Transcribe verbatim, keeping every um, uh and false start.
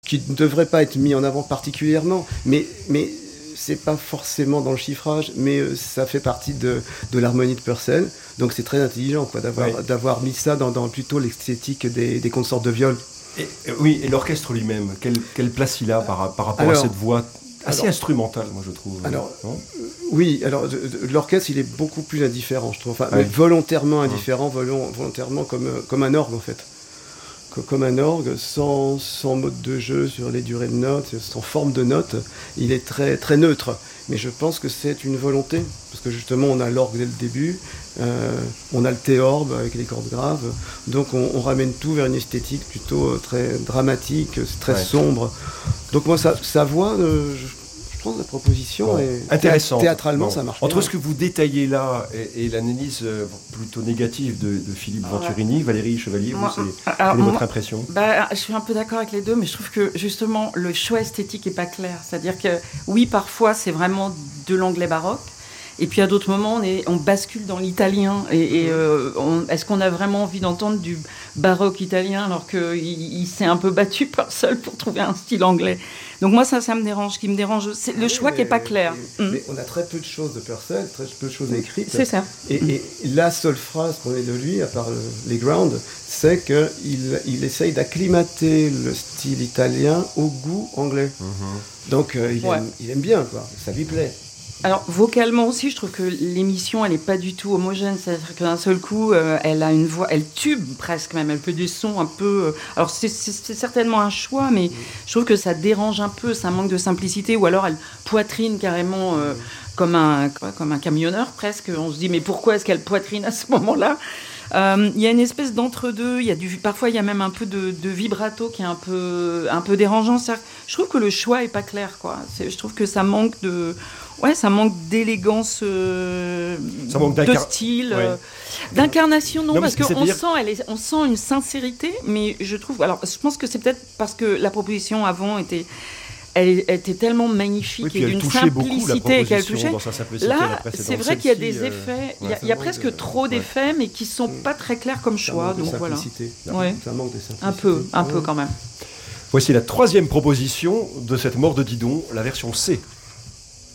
qui ne devrait pas être mis en avant particulièrement, mais, mais c'est pas forcément dans le chiffrage, mais euh, ça fait partie de, de l'harmonie de Purcell, donc c'est très intelligent quoi, d'avoir, oui. d'avoir mis ça dans, dans plutôt l'esthétique des, des consorts de viol. Et, oui, et l'orchestre lui-même, quelle, quelle place il a par, par rapport alors, à cette voix assez alors, instrumentale, moi je trouve. Alors, euh, oui, alors de, de, l'orchestre il est beaucoup plus indifférent, je trouve, enfin, oui. mais volontairement indifférent, mmh. volontairement comme, comme un orgue en fait. Comme un orgue, sans, sans mode de jeu sur les durées de notes, sans forme de notes, il est très, très neutre. Mais je pense que c'est une volonté, parce que justement on a l'orgue dès le début, euh, on a le théorbe avec les cordes graves, donc on, on ramène tout vers une esthétique plutôt très dramatique, très ouais. sombre. Donc moi sa, sa voix, euh, je, je pense que la proposition bon, est intéressante. Théâtralement bon. ça marche. Entre bien. ce que vous détaillez là et, et l'analyse plutôt négative de, de Philippe ah, Venturini, ouais. Valérie Chevalier, moi, vous, c'est, alors, quelle est votre moi, impression? bah, Je suis un peu d'accord avec les deux, mais je trouve que justement le choix esthétique n'est pas clair. C'est-à-dire que oui, parfois c'est vraiment de l'anglais baroque. Et puis à d'autres moments, on, est, on bascule dans l'italien. Et, et euh, on, est-ce qu'on a vraiment envie d'entendre du baroque italien alors qu'il il s'est un peu battu par seul pour trouver un style anglais? Donc moi, ça, ça me dérange. Ce qui me dérange, c'est le oui, choix mais, qui n'est pas clair. Mais, mm. mais on a très peu de choses de Purcell, très peu de choses écrites. C'est ça. Et, mm. et la seule phrase qu'on ait de lui, à part le, les grounds, c'est qu'il il essaye d'acclimater le style italien au goût anglais. Mm-hmm. Donc euh, il, ouais. aime, il aime bien, quoi. Ça lui plaît. Alors, vocalement aussi, je trouve que l'émission, elle n'est pas du tout homogène. C'est-à-dire qu'un seul coup, euh, elle a une voix, elle tube presque même. Elle fait des sons un peu... Euh, alors, c'est, c'est, c'est certainement un choix, mais je trouve que ça dérange un peu, ça manque de simplicité. Ou alors, elle poitrine carrément euh, comme, un, quoi, comme un camionneur presque. On se dit, mais pourquoi est-ce qu'elle poitrine à ce moment-là ? Il euh, y a une espèce d'entre-deux. Y a du, parfois, il y a même un peu de, de vibrato qui est un peu, un peu dérangeant. C'est-à-dire, je trouve que le choix n'est pas clair, quoi. C'est, je trouve que ça manque de... Ouais, ça manque d'élégance, euh, ça manque de style, ouais. euh, d'incarnation, non, non parce qu'on dire... sent, elle est, on sent une sincérité, mais je trouve, alors je pense que c'est peut-être parce que la proposition avant était, elle, elle était tellement magnifique oui, et d'une simplicité qu'elle touchait. Là, c'est vrai qu'il y a des euh... effets, il ouais, y a, y a presque de... trop d'effets, ouais. mais qui sont pas très clairs comme ça choix, donc voilà. Ouais. Ça manque de simplicité. Un peu, un peu quand même. Voici la troisième proposition de cette mort de Didon, la version C.